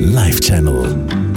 Live-Channel.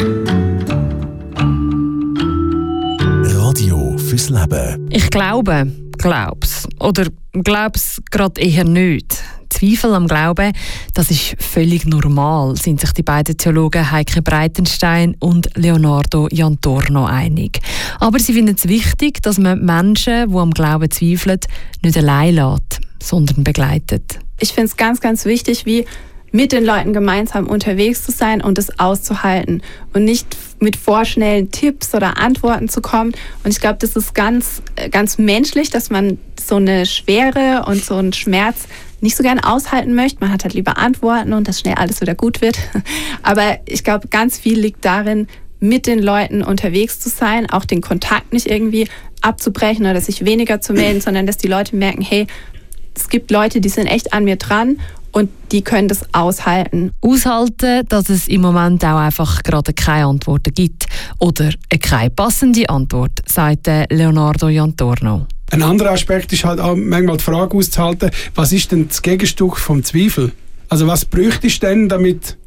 Radio fürs Leben. Ich glaub's. Oder glaub's gerade eher nicht. Zweifel am Glauben, das ist völlig normal, sind sich die beiden Theologen Heike Breitenstein und Leonardo Jantorno einig. Aber sie finden es wichtig, dass man Menschen, die am Glauben zweifeln, nicht allein lässt, sondern begleitet. Ich finde es ganz, ganz wichtig, wie mit den Leuten gemeinsam unterwegs zu sein und es auszuhalten und nicht mit vorschnellen Tipps oder Antworten zu kommen. Und ich glaube, das ist ganz, ganz menschlich, dass man so eine Schwere und so einen Schmerz nicht so gern aushalten möchte. Man hat halt lieber Antworten und dass schnell alles wieder gut wird. Aber ich glaube, ganz viel liegt darin, mit den Leuten unterwegs zu sein, auch den Kontakt nicht irgendwie abzubrechen oder sich weniger zu melden, sondern dass die Leute merken, hey, es gibt Leute, die sind echt an mir dran und die können das aushalten. Aushalten, dass es im Moment auch einfach gerade keine Antworten gibt oder keine passende Antwort, sagt Leonardo Jantorno. Ein anderer Aspekt ist halt auch manchmal die Frage auszuhalten, was ist denn das Gegenstück vom Zweifel? Also was bräuchtest du denn, damit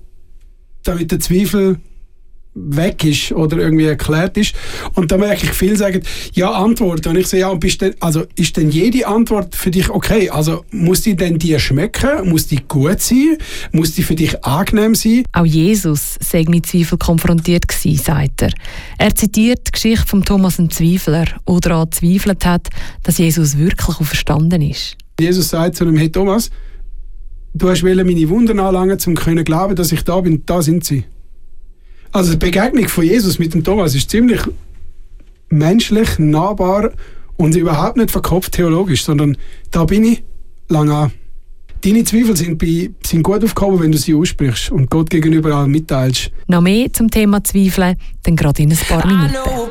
der Zweifel weg ist oder irgendwie erklärt ist? Und da merke ich, viele sagen, ja, Antworten. Und ich sage, ja, ist denn jede Antwort für dich okay? Also muss die denn dir schmecken? Muss die gut sein? Muss die für dich angenehm sein? Auch Jesus sei mit Zweifel konfrontiert gewesen, sagt er. Er zitiert die Geschichte von Thomas dem Zweifler, der daran gezweifelt hat, dass Jesus wirklich auferstanden ist. Jesus sagt zu ihm, hey Thomas, du hast meine Wunden anlangen, um zu glauben, dass ich da bin. Da sind sie. Also die Begegnung von Jesus mit dem Thomas ist ziemlich menschlich, nahbar und überhaupt nicht verkopft theologisch, sondern da bin ich lang an. Deine Zweifel sind gut aufgehoben, wenn du sie aussprichst und Gott gegenüber auch mitteilst. Noch mehr zum Thema Zweifeln, dann gerade in ein paar Minuten.